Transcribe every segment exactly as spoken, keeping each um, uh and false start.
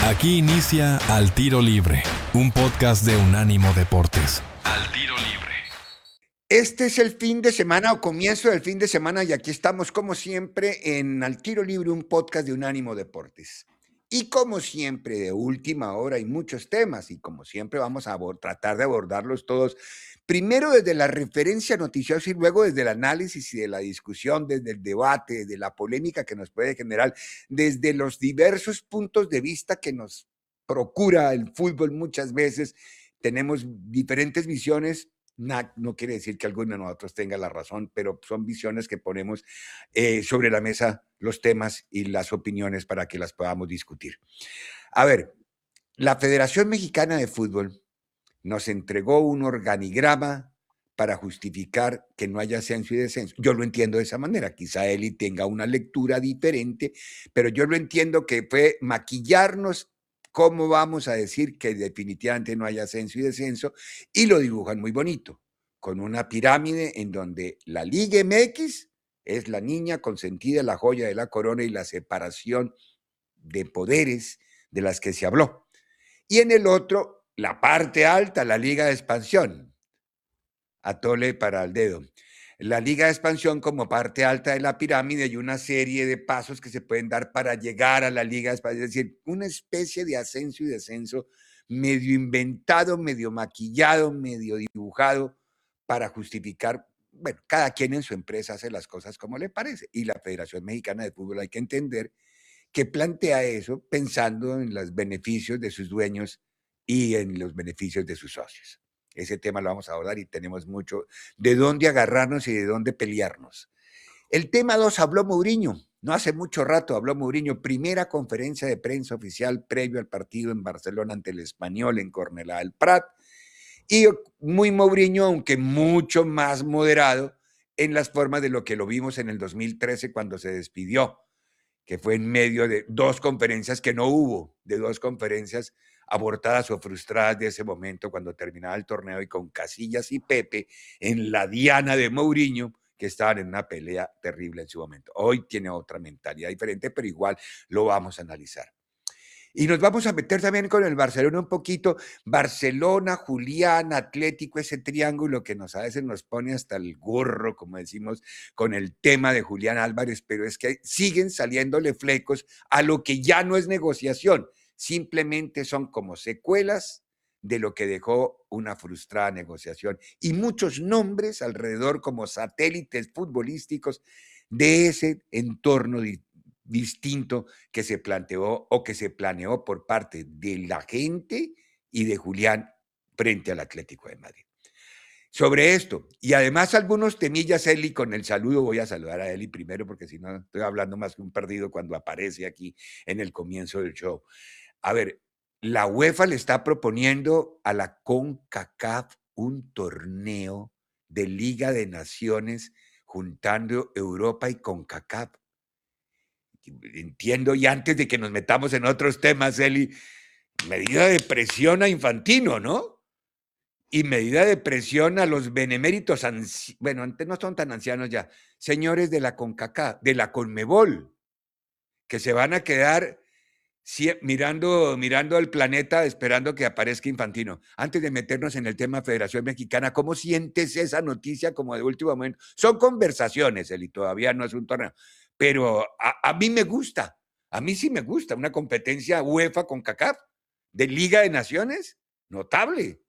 Aquí inicia Al Tiro Libre, un podcast de Unánimo Deportes. Al Tiro Libre. Este es el fin de semana o comienzo del fin de semana y aquí estamos como siempre en Al Tiro Libre, un podcast de Unánimo Deportes. Y como siempre, de última hora hay muchos temas y como siempre vamos a tratar de abordarlos todos, primero desde la referencia noticiosa y luego desde el análisis y de la discusión, desde el debate, desde la polémica que nos puede generar, desde los diversos puntos de vista que nos procura el fútbol muchas veces. Tenemos diferentes visiones. No, no quiere decir que alguno de nosotros tenga la razón, pero son visiones que ponemos eh, sobre la mesa los temas y las opiniones para que las podamos discutir. A ver, la Federación Mexicana de Fútbol nos entregó un organigrama para justificar que no haya ascenso y descenso. Yo lo entiendo de esa manera, quizá Eli tenga una lectura diferente, pero yo lo entiendo que fue maquillarnos cómo vamos a decir que definitivamente no hay ascenso y descenso, y lo dibujan muy bonito, con una pirámide en donde la Liga M X es la niña consentida, la joya de la corona y la separación de poderes de las que se habló. Y en el otro, la parte alta, la Liga de Expansión, atole para el dedo. La Liga de Expansión como parte alta de la pirámide y una serie de pasos que se pueden dar para llegar a la Liga de Expansión, es decir, una especie de ascenso y descenso medio inventado, medio maquillado, medio dibujado para justificar, bueno, cada quien en su empresa hace las cosas como le parece y la Federación Mexicana de Fútbol hay que entender que plantea eso pensando en los beneficios de sus dueños y en los beneficios de sus socios. Ese tema lo vamos a abordar y tenemos mucho de dónde agarrarnos y de dónde pelearnos. El tema dos habló Mourinho. No hace mucho rato habló Mourinho. Primera conferencia de prensa oficial previo al partido en Barcelona ante el Español en Cornellà del Prat. Y muy Mourinho, aunque mucho más moderado en las formas de lo que lo vimos en el dos mil trece cuando se despidió, que fue en medio de dos conferencias que no hubo, de dos conferencias abortadas o frustradas de ese momento cuando terminaba el torneo y con Casillas y Pepe en la diana de Mourinho, que estaban en una pelea terrible en su momento. Hoy tiene otra mentalidad diferente, pero igual lo vamos a analizar. Y nos vamos a meter también con el Barcelona un poquito. Barcelona, Julián, Atlético, ese triángulo que nos a veces nos pone hasta el gorro, como decimos, con el tema de Julián Álvarez, pero es que siguen saliéndole flecos a lo que ya no es negociación. Simplemente son como secuelas de lo que dejó una frustrada negociación y muchos nombres alrededor como satélites futbolísticos de ese entorno distinto que se planteó o que se planeó por parte de la gente y de Julián frente al Atlético de Madrid. Sobre esto, y además algunos temillas, Eli, con el saludo, voy a saludar a Eli primero porque si no estoy hablando más que un perdido cuando aparece aquí en el comienzo del show. A ver, la UEFA le está proponiendo a la CONCACAF un torneo de Liga de Naciones juntando Europa y CONCACAF. Entiendo, y antes de que nos metamos en otros temas, Eli, medida de presión a Infantino, ¿no? Y medida de presión a los beneméritos, anci- bueno, antes no son tan ancianos ya, señores de la CONCACAF, de la CONMEBOL, que se van a quedar sie- mirando, mirando al planeta esperando que aparezca Infantino. Antes de meternos en el tema Federación Mexicana, ¿cómo sientes esa noticia como de último momento? Son conversaciones, Eli, todavía no es un torneo, pero a, a mí me gusta, a mí sí me gusta una competencia UEFA con CACAF de Liga de Naciones, notable.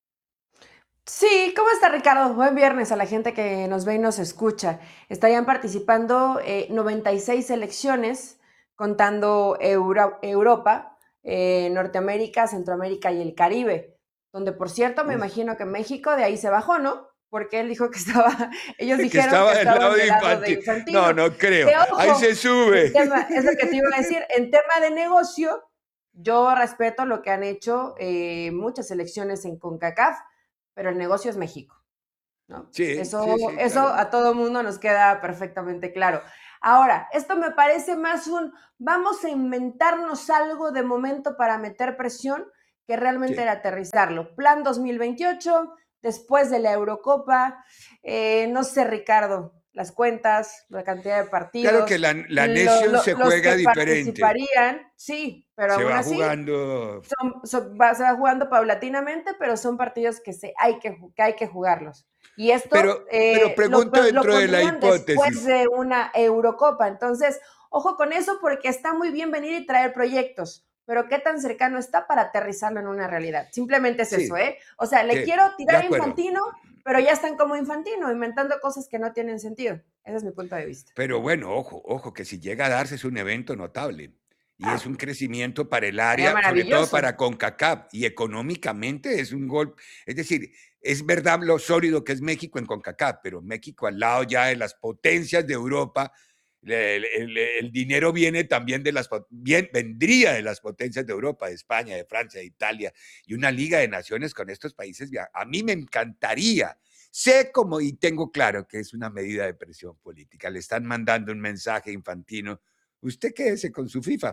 Sí, ¿cómo está Ricardo? Buen viernes a la gente que nos ve y nos escucha. Estarían participando eh, noventa y seis selecciones, contando Euro- Europa, eh, Norteamérica, Centroamérica y el Caribe, donde por cierto me Uf, imagino que México de ahí se bajó, ¿no? Porque él dijo que estaba, ellos que dijeron que estaba del estaban lado de del lado de Infantino. No, Infantino. no creo. Que Ahí se ojo, en sube. tema, es lo que te iba a decir, en tema de negocio, yo respeto lo que han hecho eh, muchas selecciones en CONCACAF, pero el negocio es México, ¿no? Sí, Eso, sí, sí, eso claro. a todo mundo nos queda perfectamente claro. Ahora, esto me parece más un vamos a inventarnos algo de momento para meter presión que realmente Sí. era aterrizarlo. Plan dos mil veintiocho, después de la Eurocopa, eh, no sé, Ricardo, las cuentas, la cantidad de Claro que partidos, la, la lo- Nation lo- se los juega que diferente. participarían, sí, pero Se aún va así jugando. son- son- va- se va jugando paulatinamente, pero son partidos que, se, hay, que, ju- que hay que jugarlos. Y esto Pero, pero eh, lo, pregunto pon- lo dentro de la pondrían después hipótesis. de una Eurocopa. Entonces, ojo con eso porque está muy bien venir y traer proyectos, pero qué tan cercano está para aterrizarlo en una realidad. Simplemente es eso, Sí, ¿eh? O sea, le sí, quiero de tirar a acuerdo. Infantino, pero ya están como Infantino, inventando cosas que no tienen sentido. Ese es mi punto de vista. Pero bueno, ojo, ojo, que si llega a darse es un evento notable y es Ah, un crecimiento para el estaría área, sobre todo maravilloso. para CONCACAF y económicamente es un gol. Es decir, es verdad lo sólido que es México en CONCACAF, pero México al lado ya de las potencias de Europa, el, el- el dinero viene también de las, po- bien, vendría de las potencias de Europa, de España, de Francia, de Italia y una liga de naciones con estos países. via- A mí me encantaría. Sé como y tengo claro que es una medida de presión política. Le están mandando un mensaje infantino. Usted quédese con su FIFA.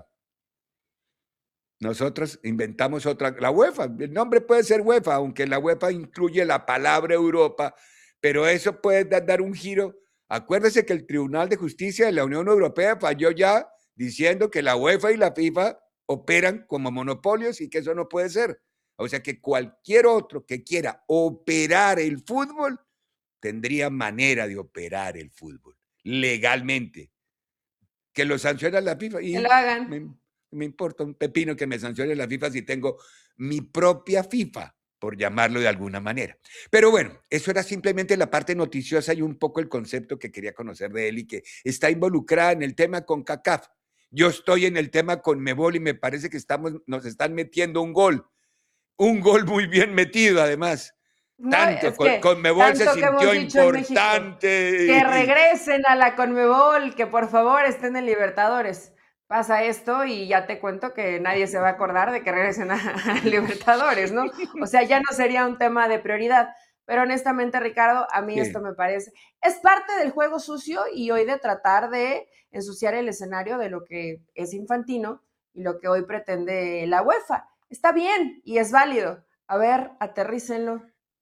Nosotros inventamos otra, la UEFA. El nombre puede ser UEFA, aunque la UEFA incluye la palabra Europa, pero eso puede da- dar un giro. Acuérdese que el Tribunal de Justicia de la Unión Europea falló ya diciendo que la UEFA y la FIFA operan como monopolios y que eso no puede ser. O sea que cualquier otro que quiera operar el fútbol tendría manera de operar el fútbol legalmente. Que lo sanciona la FIFA Que lo y hagan. me, me importa un pepino que me sancione la FIFA si tengo mi propia FIFA, por llamarlo de alguna manera. Pero bueno, eso era simplemente la parte noticiosa y un poco el concepto que quería conocer de él y que está involucrada en el tema con CACAF. Yo estoy en el tema con Mebol y me parece que estamos, nos están metiendo un gol. Un gol muy bien metido, además. No, Tanto, es con, que con Mebol se tanto que hemos sintió dicho en México, que importante. regresen a la Conmebol, que por favor estén en Libertadores. Pasa esto y ya te cuento que nadie se va a acordar de que regresen a, a Libertadores, ¿no? O sea, ya no sería un tema de prioridad. Pero honestamente, Ricardo, a mí esto Sí, me parece, es parte del juego sucio y hoy de tratar de ensuciar el escenario de lo que es Infantino y lo que hoy pretende la UEFA. Está bien y es válido. A ver, aterrícenlo.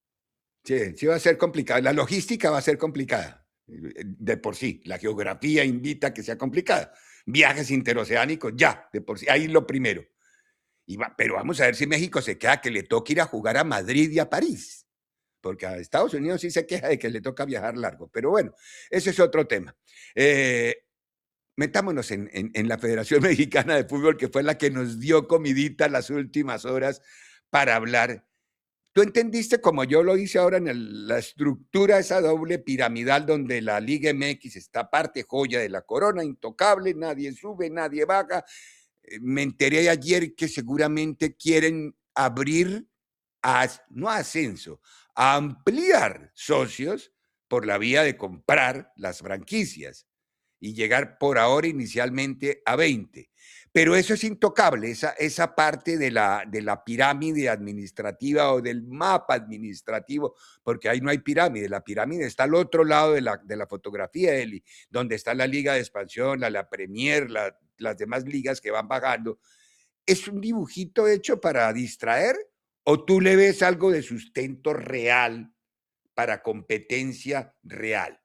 sí, sí va a ser complicado. La logística va a ser complicada. De por sí, la geografía invita a que sea complicada. Viajes interoceánicos, ya, de por sí, ahí lo primero. Y va, pero vamos a ver si México se queda que le toca ir a jugar a Madrid y a París. Porque a Estados Unidos sí se queja de que le toca viajar largo. Pero bueno, ese es otro tema. Eh, metámonos en, en, en la Federación Mexicana de Fútbol, que fue la que nos dio comidita las últimas horas para hablar. ¿Tú entendiste como yo lo hice ahora en el, la estructura esa doble piramidal donde la Liga M X está parte joya de la corona, intocable, nadie sube, nadie baja? Eh, Me enteré ayer que seguramente quieren abrir, a, no a ascenso, a ampliar socios por la vía de comprar las franquicias y llegar por ahora inicialmente a veinte. Pero eso es intocable, esa, esa parte de la, de la pirámide administrativa o del mapa administrativo, porque ahí no hay pirámide, la pirámide está al otro lado de la, de la fotografía, Eli, donde está la Liga de Expansión, la, la Premier, la, las demás ligas que van bajando. ¿Es un dibujito hecho para distraer o tú le ves algo de sustento real para competencia real?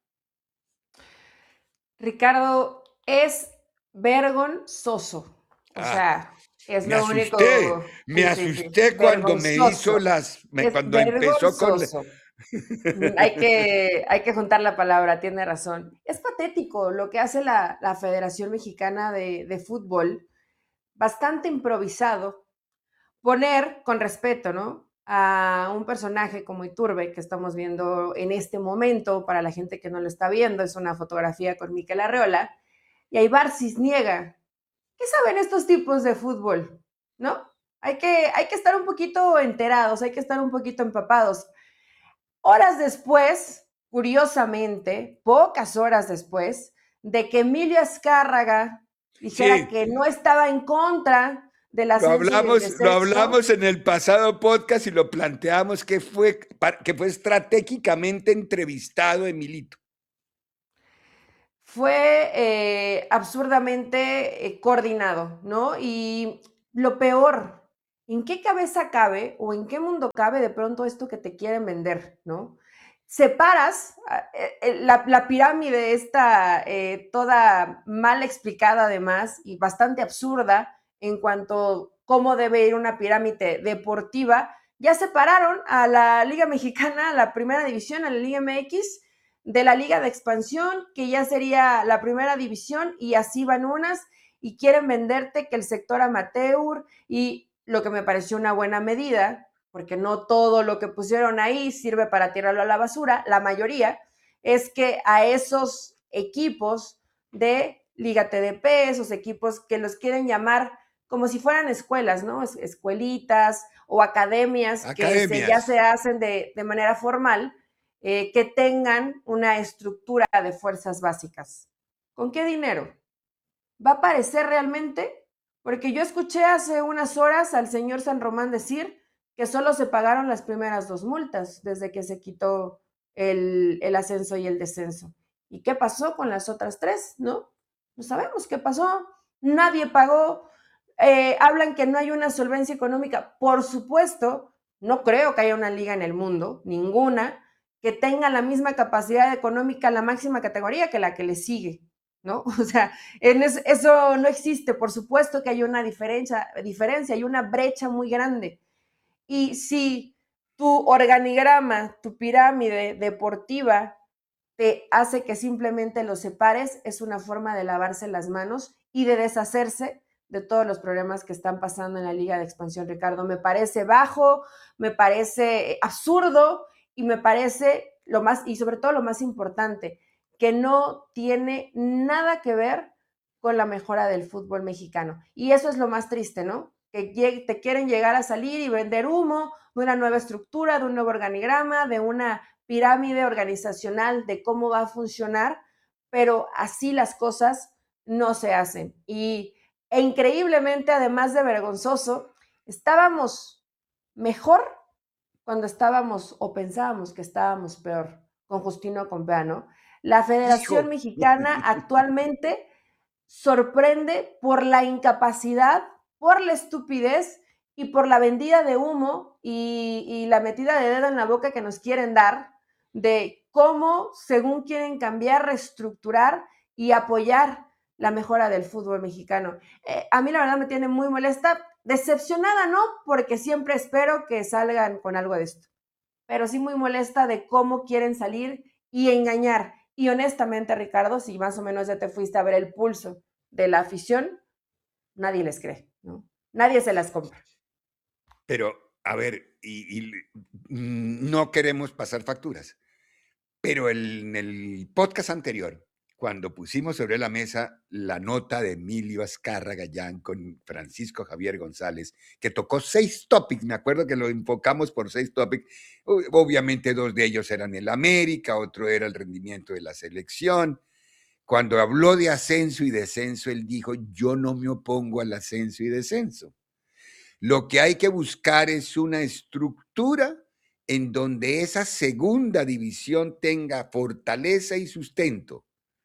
Ricardo, es vergonzoso. O Ah, sea, es me lo asusté, único. me Sí, sí, sí. asusté cuando me hizo Vergonzoso. las, me- Es cuando empezó con... la- vergonzoso. Mm, Hay que, hay que juntar la palabra, tiene razón. Es patético lo que hace la, la Federación Mexicana de, de Fútbol, bastante improvisado. Poner con respeto, ¿no? A un personaje como Iturbe, que estamos viendo en este momento, para la gente que no lo está viendo, es una fotografía con Mikel Arreola, y a Ibar Cisniega. ¿Qué saben estos tipos de fútbol? ¿No? Hay que, hay que estar un poquito enterados, hay que estar un poquito empapados. Horas después, curiosamente, pocas horas después, de que Emilio Azcárraga dijera Sí, que no estaba en contra del lo ascenso y el hablamos, lo descenso, hablamos en el pasado podcast y lo planteamos que fue, que fue estratégicamente entrevistado Emilito. fue eh, absurdamente eh, coordinado, ¿no? Y lo peor, ¿en qué cabeza cabe o en qué mundo cabe de pronto esto que te quieren vender, ¿no? separas eh, la, la, pirámide esta eh, toda mal explicada además y bastante absurda en cuanto a cómo debe ir una pirámide deportiva. Ya separaron a la Liga Mexicana, a la Primera División, a la Liga M X, de la Liga de Expansión, que ya sería la Primera División, y así van unas, y quieren venderte que el sector amateur, y lo que me pareció una buena medida, porque no todo lo que pusieron ahí sirve para tirarlo a la basura, la mayoría, es que a esos equipos de Liga T D P, esos equipos que los quieren llamar como si fueran escuelas, ¿no? Escuelitas o academias, academias. que se, ya se hacen de, de manera formal, eh, que tengan una estructura de fuerzas básicas. ¿Con qué dinero? ¿Va a aparecer realmente? Porque yo escuché hace unas horas al señor San Román decir que solo se pagaron las primeras dos multas desde que se quitó el, el ascenso y el descenso. ¿Y qué pasó con las otras tres? ¿No? No sabemos qué pasó. Nadie pagó. Eh, hablan que no hay una solvencia económica. Por supuesto, no creo que haya una liga en el mundo, ninguna, que tenga la misma capacidad económica, la máxima categoría que la que le sigue, ¿no? O sea, en es, eso no existe. Por supuesto que hay una diferencia, diferencia, hay una brecha muy grande. Y si tu organigrama, tu pirámide deportiva te hace que simplemente lo separes, es una forma de lavarse las manos y de deshacerse de todos los problemas que están pasando en la Liga de Expansión, Ricardo. Me parece bajo, me parece absurdo y me parece lo más, y sobre todo lo más importante, que no tiene nada que ver con la mejora del fútbol mexicano. Y eso es lo más triste, ¿no? Que te quieren llegar a salir y vender humo de una nueva estructura, de un nuevo organigrama, de una pirámide organizacional de cómo va a funcionar, pero así las cosas no se hacen. Y e increíblemente, además de vergonzoso, estábamos mejor cuando estábamos o pensábamos que estábamos peor con Justino Compea, ¿no? La Federación Hijo. Mexicana actualmente sorprende por la incapacidad, por la estupidez y por la vendida de humo y, y la metida de dedo en la boca que nos quieren dar de cómo, según quieren cambiar, reestructurar y apoyar la mejora del fútbol mexicano. Eh, a mí la verdad me tiene muy molesta, decepcionada no, porque siempre espero que salgan con algo de esto, pero sí muy molesta de cómo quieren salir y engañar. Y honestamente, Ricardo, si más o menos ya te fuiste a ver el pulso de la afición, nadie les cree, ¿no? Nadie se las compra. Pero, a ver, y, y no queremos pasar facturas, pero el, en el podcast anterior, cuando pusimos sobre la mesa la nota de Emilio Azcarra Gallán con Francisco Javier González, que tocó seis topics, me acuerdo que lo enfocamos por seis topics, obviamente dos de ellos eran el América, otro era el rendimiento de la selección. Cuando habló de ascenso y descenso, él dijo, yo no me opongo al ascenso y descenso. Lo que hay que buscar es una estructura en donde esa segunda división tenga fortaleza y sustento.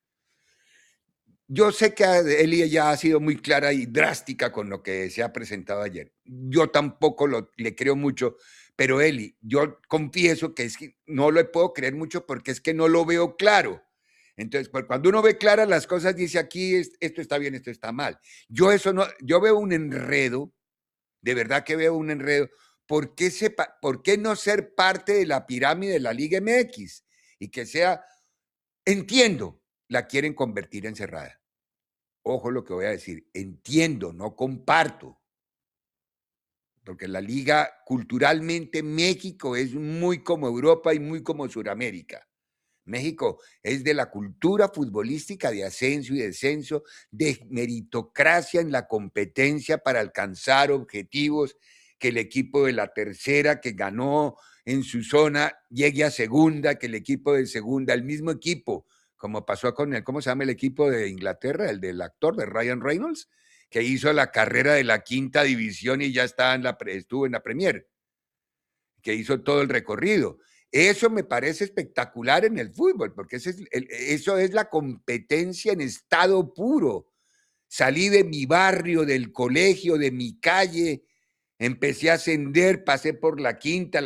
Yo sé que Eli ya ha sido muy clara y drástica con lo que se ha presentado ayer. Yo tampoco lo, le creo mucho, pero Eli, yo confieso que, es que no lo puedo creer mucho porque es que no lo veo claro. Entonces, pues, cuando uno ve claras las cosas, dice aquí esto está bien, esto está mal. Yo eso no, yo veo un enredo, de verdad que veo un enredo. ¿Por qué, sepa, ¿Por qué no ser parte de la pirámide de la Liga M X? Y que sea, entiendo, la quieren convertir en cerrada. Ojo lo que voy a decir, entiendo, no comparto. Porque la liga, culturalmente, México es muy como Europa y muy como Sudamérica. México es de la cultura futbolística de ascenso y descenso, de meritocracia en la competencia para alcanzar objetivos, que el equipo de la tercera que ganó en su zona llegue a segunda, que el equipo de segunda, el mismo equipo, como pasó con el, ¿cómo se llama el equipo de Inglaterra? El del actor, de Ryan Reynolds, que hizo la carrera de la quinta división y ya está en la, estuvo en la Premier, que hizo todo el recorrido. Eso me parece espectacular en el fútbol, porque ese es el, eso es la competencia en estado puro. Salí de mi barrio, del colegio, de mi calle, empecé a ascender, pasé por la quinta,